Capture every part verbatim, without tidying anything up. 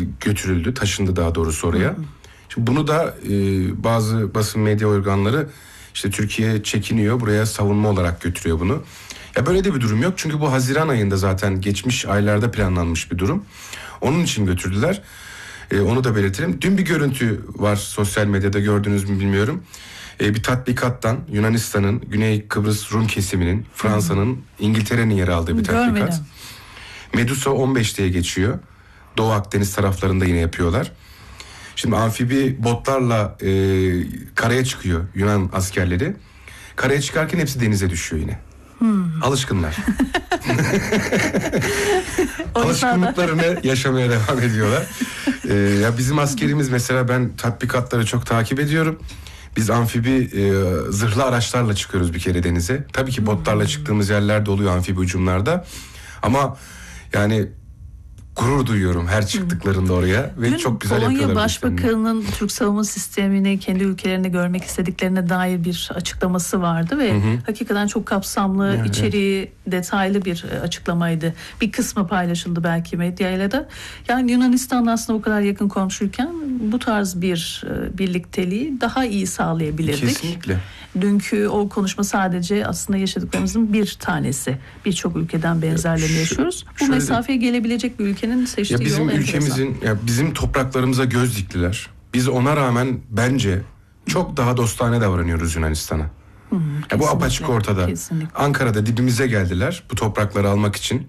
götürüldü, taşındı daha doğrusu oraya. Şimdi bunu da e, bazı basın medya organları işte Türkiye çekiniyor, buraya savunma olarak götürüyor bunu. Ya böyle de bir durum yok çünkü bu Haziran ayında zaten geçmiş aylarda planlanmış bir durum. Onun için götürdüler. E, onu da belirtelim. Dün bir görüntü var sosyal medyada, gördünüz mü bilmiyorum. E, bir tatbikattan Yunanistan'ın, Güney Kıbrıs Rum kesiminin, Fransa'nın, İngiltere'nin yer aldığı bir tatbikat. Görmedim. Medusa on beş diye geçiyor. Doğu Akdeniz taraflarında yine yapıyorlar. Şimdi amfibi botlarla e, karaya çıkıyor Yunan askerleri. Karaya çıkarken hepsi denize düşüyor yine. Hmm. Alışkınlar. Alışkınlıklarını yaşamaya devam ediyorlar. Ee, ya bizim askerimiz mesela, ben tatbikatları çok takip ediyorum. Biz amfibi e, zırhlı araçlarla çıkıyoruz bir kere denize. Tabii ki botlarla çıktığımız yerler de oluyor amfibi hücumlarda. Ama yani gurur duyuyorum her çıktıklarında oraya ve Dün çok güzel Polonya yapıyorlar. Polonya Başbakanı'nın Türk savunma sistemini kendi ülkelerinde görmek istediklerine dair bir açıklaması vardı ve hı hı. hakikaten çok kapsamlı, yani, içeriği evet. detaylı bir açıklamaydı. Bir kısmı paylaşıldı belki medyayla da. Yani Yunanistan'la aslında o kadar yakın komşuyken bu tarz bir birlikteliği daha iyi sağlayabilirdik. Kesinlikle. Dünkü o konuşma sadece aslında yaşadıklarımızın bir tanesi. Birçok ülkeden benzerlerini yaşıyoruz. Bu şöyle, mesafeye gelebilecek bir ülkenin seçtiği ya bizim yol ülkemizin, ya bizim topraklarımıza göz diktiler. Biz ona rağmen bence çok daha dostane davranıyoruz Yunanistan'a. Hı, ya bu apaçık ortada. Kesinlikle. Ankara'da dibimize geldiler bu toprakları almak için.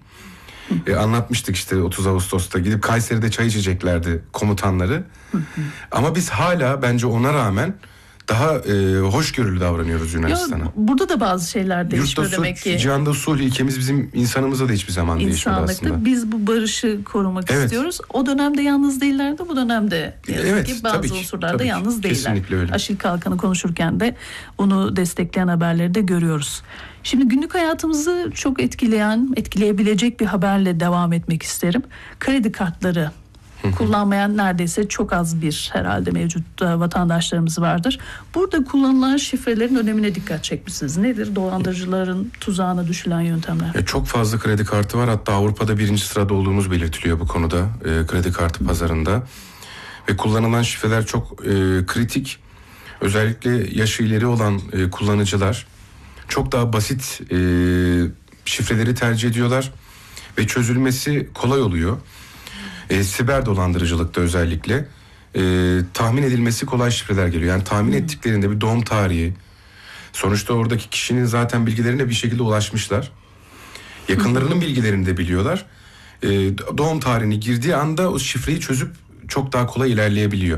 E, anlatmıştık işte otuz Ağustos'ta gidip Kayseri'de çay içeceklerdi komutanları. Hı hı. Ama biz hala bence ona rağmen daha e, hoşgörülü davranıyoruz Yunanistan'a. Ya, burada da bazı şeyler değişmiyor Yurtta demek sulh, ki. Cihanda sulh ilkemiz bizim insanımıza da hiçbir zaman değişmedi aslında. Biz bu barışı korumak evet. istiyoruz. O dönemde yalnız değillerdi, bu dönemde evet, ki bazı tabii unsurlarda tabii yalnız ki. değiller. Kesinlikle öyle. Aşil Kalkan'ı konuşurken de onu destekleyen haberleri de görüyoruz. Şimdi günlük hayatımızı çok etkileyen, etkileyebilecek bir haberle devam etmek isterim. Kredi kartları kullanmayan neredeyse çok az bir herhalde mevcut vatandaşlarımız vardır. Burada kullanılan şifrelerin önemine dikkat çekmişsiniz. Nedir? Dolandırıcıların tuzağına düşülen yöntemler. E, çok fazla kredi kartı var. Hatta Avrupa'da birinci sırada olduğumuz belirtiliyor bu konuda. E, kredi kartı pazarında. Ve kullanılan şifreler çok e, kritik. Özellikle yaşı ileri olan e, kullanıcılar çok daha basit e, şifreleri tercih ediyorlar. Ve çözülmesi kolay oluyor. E, siber dolandırıcılıkta özellikle e, tahmin edilmesi kolay şifreler geliyor. Yani tahmin hmm. ettiklerinde bir doğum tarihi, sonuçta oradaki kişinin zaten bilgilerine bir şekilde ulaşmışlar. Yakınlarının hmm. bilgilerini de biliyorlar. E, doğum tarihini girdiği anda o şifreyi çözüp çok daha kolay ilerleyebiliyor.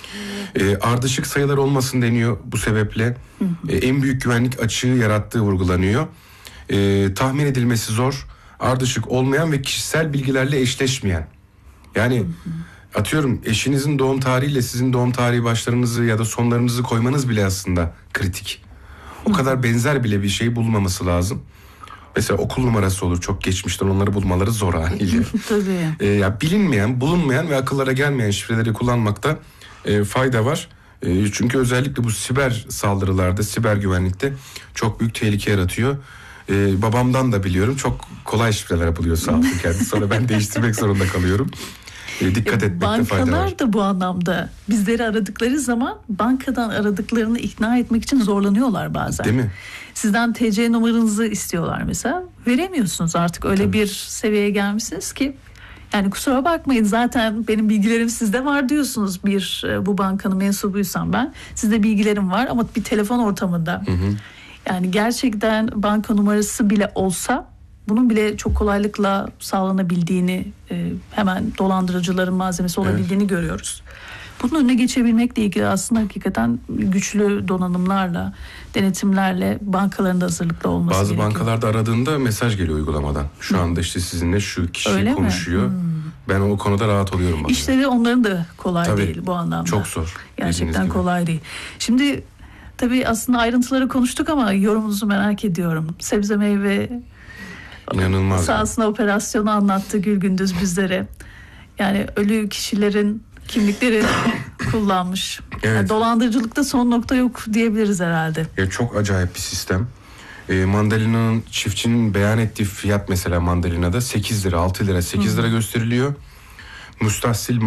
E, ardışık sayılar olmasın deniyor bu sebeple. Hmm. E, en büyük güvenlik açığı yarattığı vurgulanıyor. E, tahmin edilmesi zor, ardışık olmayan ve kişisel bilgilerle eşleşmeyen. Yani atıyorum eşinizin doğum tarihiyle sizin doğum tarihi başlarınızı ya da sonlarınızı koymanız bile aslında kritik. O kadar benzer bile bir şey bulmaması lazım. Mesela okul numarası olur çok geçmişten, onları bulmaları zor haliyle. Tabii. Ee, ya bilinmeyen, bulunmayan ve akıllara gelmeyen şifreleri kullanmakta e, fayda var. E, çünkü özellikle bu siber saldırılarda, siber güvenlikte çok büyük tehlike yaratıyor. Ee, babamdan da biliyorum, çok kolay şifreler buluyor sağ olsun kendisi. Sonra ben değiştirmek zorunda kalıyorum. Ee, dikkat etmekte fayda var. Bankalar da bu anlamda bizleri aradıkları zaman bankadan aradıklarını ikna etmek için zorlanıyorlar bazen. Değil mi? Sizden T C numaranızı istiyorlar mesela. Veremiyorsunuz artık, öyle Tabii. bir seviyeye gelmişsiniz ki. Yani kusura bakmayın, zaten benim bilgilerim sizde var diyorsunuz, bir bu bankanın mensubuysam ben. Sizde bilgilerim var ama bir telefon ortamında. Hı hı. Yani gerçekten banka numarası bile olsa bunun bile çok kolaylıkla sağlanabildiğini, e, hemen dolandırıcıların malzemesi olabildiğini evet. görüyoruz. Bunun önüne geçebilmekle ilgili aslında hakikaten güçlü donanımlarla, denetimlerle bankaların da hazırlıklı olması Bazı gerekiyor. bankalarda aradığında mesaj geliyor uygulamadan. Şu Hı. anda işte sizinle şu kişi Öyle konuşuyor. Hmm. Ben o konuda rahat oluyorum. Bana. İşleri onların da kolay Tabii, değil bu anlamda. Çok zor. Gerçekten kolay değil. Şimdi tabii aslında ayrıntıları konuştuk ama yorumunuzu merak ediyorum. Sebze meyve İnanılmaz sahasına yani. Operasyonu anlattı Gülgündüz bizlere. Yani ölü kişilerin kimlikleri kullanmış. Evet. Yani dolandırıcılıkta son nokta yok diyebiliriz herhalde. Ya çok acayip bir sistem. E, mandalina'nın, çiftçinin beyan ettiği fiyat mesela mandalina'da sekiz lira, altı lira, sekiz lira gösteriliyor. Müstahsil